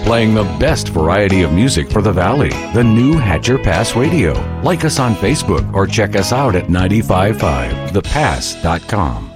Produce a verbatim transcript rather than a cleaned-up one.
playing the best variety of music for the Valley. The new Hatcher Pass Radio. Like us on Facebook or check us out at nine five five the pass dot com.